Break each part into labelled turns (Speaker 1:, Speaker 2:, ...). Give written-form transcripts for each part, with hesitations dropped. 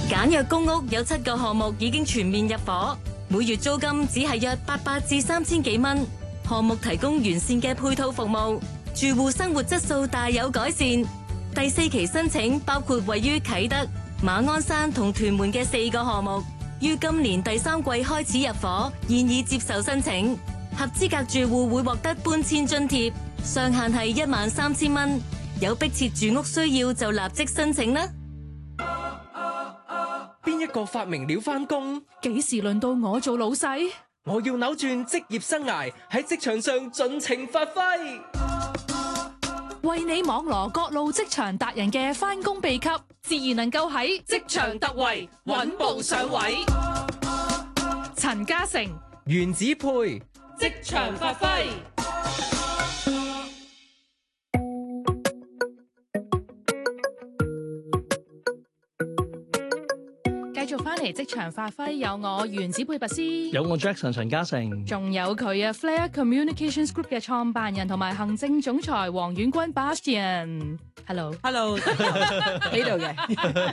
Speaker 1: 簡約公屋有7個項目已經全面入伙，每月租金只係約800至3000幾蚊。項目提供完善嘅配套服務，住戶生活質素大有改善。第4期申請包括位於啟德、馬鞍山同屯門嘅4個項目，於今年第3季開始入伙，現已接受申請。合資格住戶會獲得搬遷津貼，上限係13000蚊。有迫切住屋需要就立即申請啦。
Speaker 2: 邊一個發明了返工？
Speaker 3: 幾時輪到我做老細？
Speaker 2: 我要扭轉職業生涯，喺職場上盡情發揮。
Speaker 3: 為你網羅各路職場達人嘅返工秘笈，自然能夠喺職場突圍，穩步上位。陳嘉誠、
Speaker 2: 原子配
Speaker 3: 職場發揮。繼續翻嚟職場發揮，有我原子配拔斯，
Speaker 4: 有我 Jackson 陳嘉誠，
Speaker 3: 仲有佢啊 Flair Communications Group 嘅創辦人同埋行政總裁黃婉君 Bastian。Hello，
Speaker 5: 呢度嘅。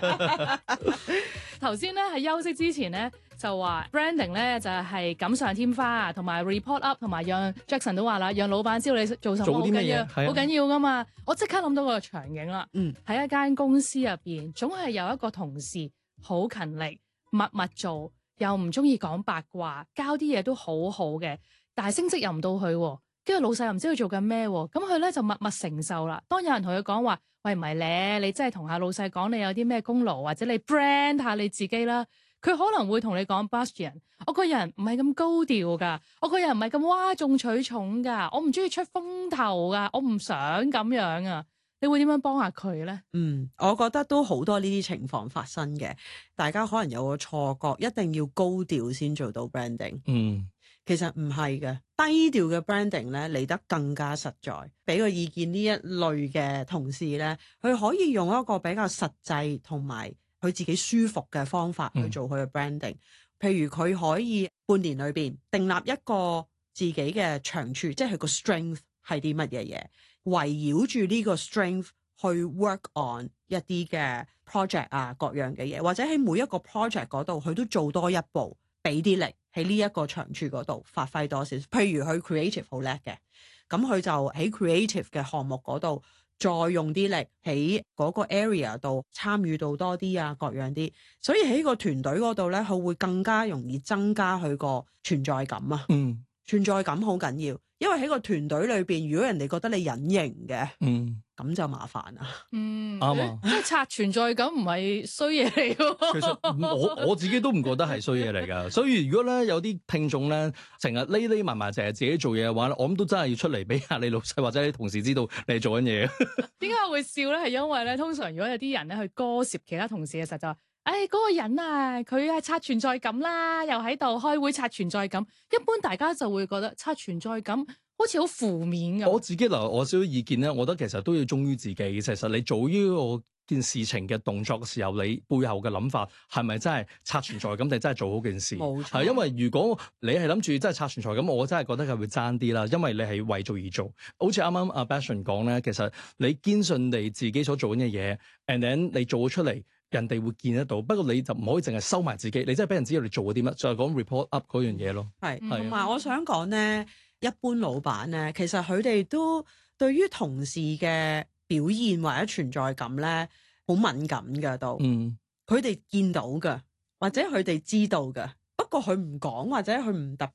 Speaker 3: 頭先咧喺休息之前咧就話 branding 咧就係錦上添花，同埋 report up， 同埋讓 Jackson 都話啦，讓老闆知道你做什麼好緊要，好緊要噶嘛。我即刻諗到個場景啦，喺一間公司入邊，總係有一個同事好勤力，默默做，又唔中意講八卦，交啲嘢都好好嘅，但係升職又唔到佢，跟住老細又唔知佢做緊咩，咁佢咧就默默承受啦。當有人同佢講話，喂，唔係咧，你真係同下老細講你有啲咩功勞，或者你 brand 下你自己啦，佢可能會同你講 Bastian， 我個人唔係咁高調噶，我個人唔係咁嘩眾取寵噶，我唔中意出風頭噶，我唔想咁樣啊。你會點樣幫下佢呢？
Speaker 5: 我覺得都好多呢啲情況發生嘅，大家可能有個錯覺，一定要高調先做到 branding。其實唔係嘅，低調嘅 branding 咧嚟得更加實在。俾個意見呢一類嘅同事咧，佢可以用一個比較實際同埋佢自己舒服嘅方法去做佢嘅 branding。譬如佢可以半年裏邊訂立一個自己嘅長處，即係佢個 strength 係啲乜嘢嘢。圍繞住呢個 strength 去 work on 一啲嘅 project 啊，各樣嘅嘢，或者喺每一個 project 嗰度，佢都做多一步，俾啲力喺呢一個長處嗰度發揮多少。譬如佢 creative 好叻嘅，咁佢就喺 creative 嘅項目嗰度再用啲力喺嗰個 area 度參與到多啲啊，各樣啲。所以喺個團隊嗰度咧，佢會更加容易增加佢個存在感啊。存在感好緊要，因為喺個團隊裏邊，如果人哋覺得你隱形嘅，咁就麻煩啦。
Speaker 4: 啱啊！
Speaker 3: 即係刷存在感唔係衰嘢嚟嘅。
Speaker 4: 其實我自己都唔覺得係衰嘢嚟㗎。所以如果咧有啲聽眾咧成日匿埋埋，成日自己做嘢嘅話，我諗都真係要出嚟俾下你老細或者你同事知道你係做緊嘢。
Speaker 3: 點解我會笑咧？係因為咧，通常如果有啲人咧去割涉其他同事嘅時候就話，嗰個人啊，佢係刷存在感啦，又喺度開會刷存在感。一般大家就會覺得刷存在感好似好負面咁。
Speaker 4: 我自己我少少意見咧，我覺得其實都要忠於自己。其實你做呢個件事情嘅動作嘅時候，你背後嘅諗法係咪真係刷存在感定真係做好件事？
Speaker 5: 冇錯。
Speaker 4: 係因為如果你係諗住真係刷存在感，我真係覺得佢會爭啲啦。因為你係為做而做，好似啱啱阿 Bastian 講咧，其實你堅信你自己所做緊嘅嘢 ，and then 你做咗出嚟。人哋會見得到，不過你就唔可以淨係收埋自己，你真係俾人知道你做咗啲乜，再講 report up 嗰樣嘢咯。
Speaker 5: 係，同埋我想講咧，一般老闆咧，其實佢哋都對於同事嘅表現或者存在感咧，好敏感㗎都。佢哋見到㗎，或者佢哋知道㗎，不過佢唔講或者佢唔特